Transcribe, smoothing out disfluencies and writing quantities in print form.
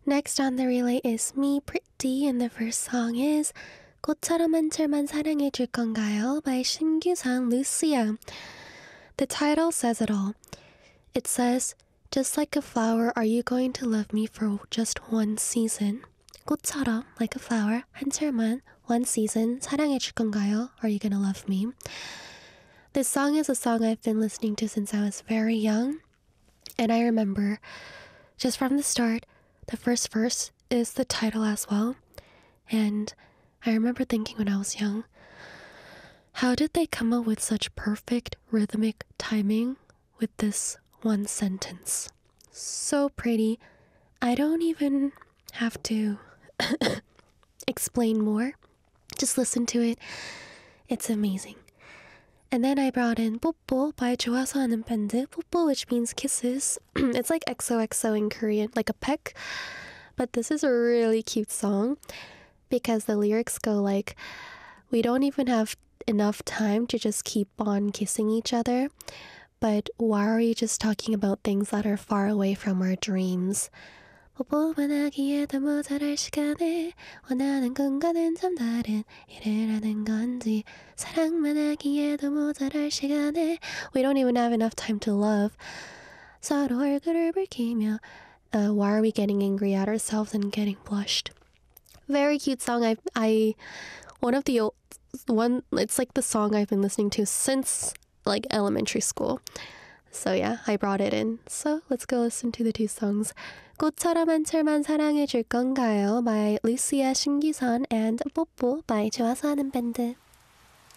Next on the relay is Me Pretty, and the first song is 꽃처럼 한 줄만 사랑해줄 건가요? by 신규상 Lucia. The title says it all. It says, just like a flower, are you going to love me for just one season? 꽃처럼, like a flower, 한 줄만, one season, 사랑해줄 건가요? Are you gonna love me? This song is a song I've been listening to since I was very young. And I remember, just from the start, the first verse is the title as well. And I remember thinking when I was young, how did they come up with such perfect rhythmic timing with this one sentence? So pretty. I don't even have to explain more. Just listen to it. It's amazing. And then I brought in 뽀뽀 by 좋아서 하는 밴드. 뽀뽀, which means kisses. It's like XOXO in Korean, like a peck. But this is a really cute song because the lyrics go like, we don't even have enough time to just keep on kissing each other. But why are we just talking about things that are far away from our dreams? 뽀뽀만 하기에도 모자랄 시간에 원하는 공간은 좀 다른 일을 하는 건지 사랑만 하기에도 모자랄 시간에 We don't even have enough time to love. 서로 얼굴을 붉히며 why are we getting angry at ourselves and getting blushed? Very cute song. It's like the song I've been listening to since like elementary school. So yeah, I brought it in. So let's go listen to the two songs. 꽃처럼 한 줄만 사랑해줄 건가요? by Lucia 신기선 and 뽀뽀 by 좋아서 하는 밴드.